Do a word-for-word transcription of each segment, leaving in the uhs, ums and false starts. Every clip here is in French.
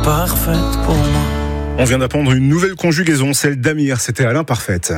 parfaite pour moi. On vient d'apprendre une nouvelle conjugaison, celle d'Amir, c'était à l'imparfaite.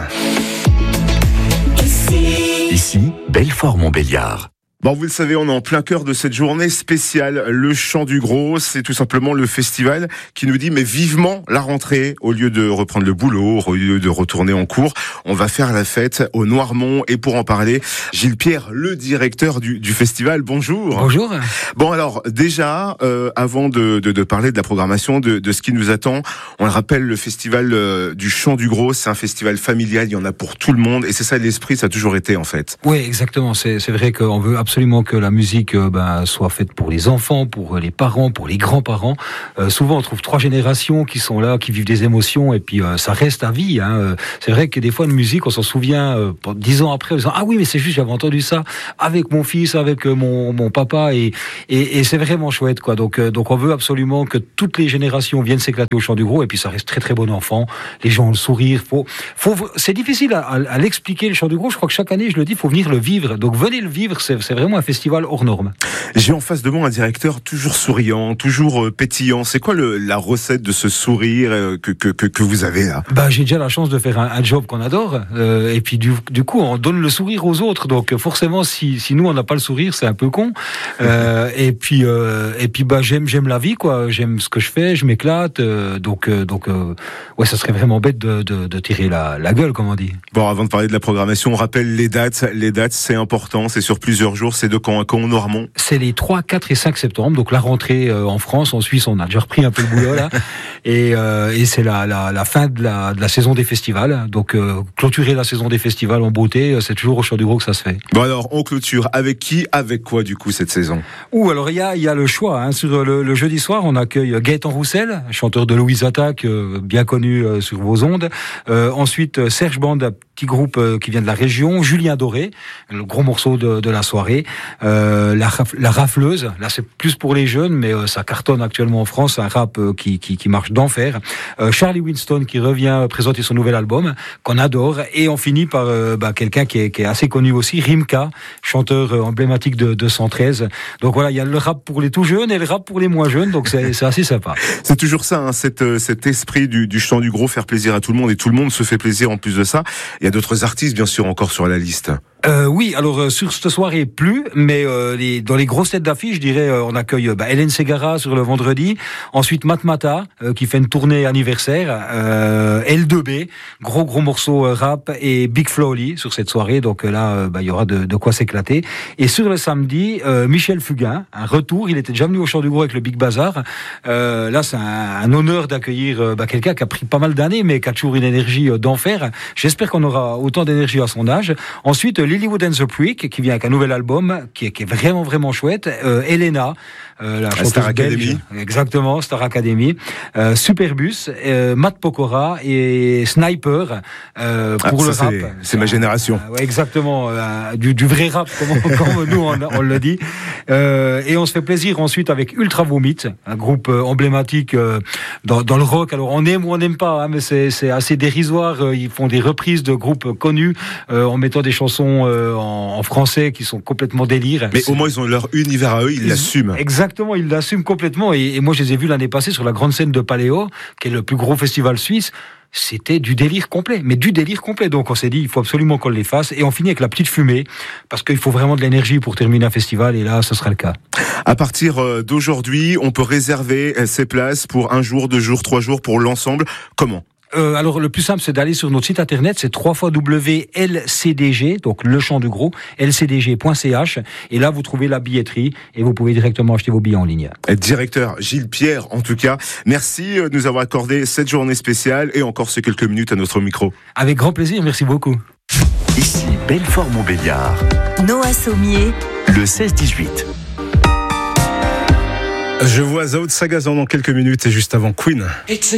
Ici, Ici Belfort-Montbéliard. Bon, vous le savez, on est en plein cœur de cette journée spéciale. Le Chant du Gros, c'est tout simplement le festival qui nous dit mais vivement la rentrée. Au lieu de reprendre le boulot, au lieu de retourner en cours, on va faire la fête au Noirmont. Et pour en parler, Gilles Pierre, le directeur du, du festival. Bonjour. Bonjour. Bon, alors déjà, euh, avant de, de, de parler de la programmation, de, de ce qui nous attend, on le rappelle, le festival euh, du Chant du Gros, c'est un festival familial. Il y en a pour tout le monde. Et c'est ça l'esprit, ça a toujours été en fait. Oui, exactement. C'est, c'est vrai qu'on veut absolument que la musique euh, ben, soit faite pour les enfants, pour les parents, pour les grands-parents. Euh, souvent, on trouve trois générations qui sont là, qui vivent des émotions, et puis euh, ça reste à vie. Hein. C'est vrai que des fois, une musique, on s'en souvient euh, dix ans après, en disant « Ah oui, mais c'est juste, j'avais entendu ça avec mon fils, avec euh, mon, mon papa, et, et, et c'est vraiment chouette. » quoi. Donc, euh, donc, on veut absolument que toutes les générations viennent s'éclater au Chant du Gros, et puis ça reste très très bon enfant. Les gens ont le sourire. Faut, faut, c'est difficile à, à, à l'expliquer, le Chant du Gros. Je crois que chaque année, je le dis, il faut venir le vivre. Donc, venez le vivre, c'est, c'est vraiment un festival hors norme. J'ai en face de moi un directeur toujours souriant, toujours euh, pétillant. C'est quoi le, la recette de ce sourire euh, que, que, que, que vous avez là ? Bah, j'ai déjà la chance de faire un, un job qu'on adore, euh, et puis du, du coup on donne le sourire aux autres. Donc forcément, si, si nous on n'a pas le sourire, c'est un peu con. Euh, et puis euh, et puis bah j'aime j'aime la vie quoi. J'aime ce que je fais, je m'éclate. Euh, donc euh, donc euh, ouais, ça serait vraiment bête de, de, de tirer la, la gueule, comme on dit. Bon, avant de parler de la programmation, on rappelle les dates. Les dates, c'est important. C'est sur plusieurs jours. C'est de quand à quand au Noirmont ? C'est les trois, quatre et cinq septembre, donc la rentrée euh, en France. En Suisse, on a déjà repris un peu le boulot là, et, euh, et c'est la, la, la fin de la, de la saison des festivals. Donc euh, clôturer la saison des festivals en beauté, c'est toujours au Chant du Gros que ça se fait. Bon alors, on clôture avec qui, avec quoi du coup cette saison ? Ouh, alors il y a, il y a le choix. Hein. Sur le, le jeudi soir, on accueille Gaëtan Roussel, chanteur de Louise Attaque, euh, bien connu euh, sur vos ondes. Euh, ensuite, Serge Band, petit groupe euh, qui vient de la région. Julien Doré, le gros morceau de, de la soirée. Euh, la, la rafleuse, là c'est plus pour les jeunes, mais euh, ça cartonne actuellement en France, un rap euh, qui, qui, qui marche d'enfer. Euh, Charlie Winston qui revient présenter son nouvel album, qu'on adore, et on finit par euh, bah, quelqu'un qui est, qui est assez connu aussi, Rimka, chanteur euh, emblématique de deux cent treize. Donc voilà, il y a le rap pour les tout jeunes et le rap pour les moins jeunes, donc c'est, c'est assez sympa. C'est toujours ça, hein, cet, euh, cet esprit du, du Chant du Gros, faire plaisir à tout le monde, et tout le monde se fait plaisir en plus de ça. Il y a d'autres artistes bien sûr encore sur la liste. Euh, oui, alors euh, sur cette soirée plus, mais euh, les, dans les grosses têtes d'affiche, je dirais, euh, on accueille euh, bah, Hélène Ségara sur le vendredi, ensuite Matmata euh, qui fait une tournée anniversaire, euh, L deux B, gros gros morceau euh, rap, et Big Flowly sur cette soirée, donc euh, là, il bah, y aura de, de quoi s'éclater. Et sur le samedi, euh, Michel Fugain, un retour, il était déjà venu au Chant du Gros avec le Big Bazar. Euh, là, c'est un, un honneur d'accueillir euh, bah, quelqu'un qui a pris pas mal d'années, mais qui a toujours une énergie euh, d'enfer. J'espère qu'on aura autant d'énergie à son âge. Ensuite, Lilywood and the Prick, qui vient avec un nouvel album, qui est, qui est vraiment, vraiment chouette. Euh, Elena, euh, la chanteuse Star Academy. belge. Exactement, Star Academy. Euh, Superbus, euh, Matt Pokora et Sniper, euh, pour ah, le ça, rap. C'est, c'est ma génération. Euh, ouais, exactement, euh, du, du vrai rap, comme, comme nous, on, on le dit. Euh, et on se fait plaisir ensuite avec Ultra Vomit, un groupe euh, emblématique euh, dans, dans le rock. Alors, on aime ou on n'aime pas, hein, mais c'est, c'est assez dérisoire. Ils font des reprises de groupes connus, euh, en mettant des chansons euh, en, en français qui sont complètement délire. Mais c'est... au moins ils ont leur univers à eux, ils, ils l'assument. Exactement, ils l'assument complètement. Et, et moi je les ai vus l'année passée sur la grande scène de Paléo, qui est le plus gros festival suisse. C'était du délire complet, mais du délire complet. Donc on s'est dit, il faut absolument qu'on les fasse. Et on finit avec La Petite Fumée, parce qu'il faut vraiment de l'énergie pour terminer un festival, et là, ce sera le cas. À partir d'aujourd'hui, on peut réserver ses places pour un jour, deux jours, trois jours, pour l'ensemble. Comment ? Euh, alors le plus simple, c'est d'aller sur notre site internet, c'est w w w point l c d g, donc le Chant du Gros, l c d g point c h, et là vous trouvez la billetterie et vous pouvez directement acheter vos billets en ligne. Directeur Gilles Pierre, en tout cas, merci de nous avoir accordé cette journée spéciale et encore ces quelques minutes à notre micro. Avec grand plaisir, merci beaucoup. Ici Belfort-Montbéliard. Noah Sommier. Le seize dix-huit. Je vois Zao de Sagazan dans quelques minutes et juste avant Queen.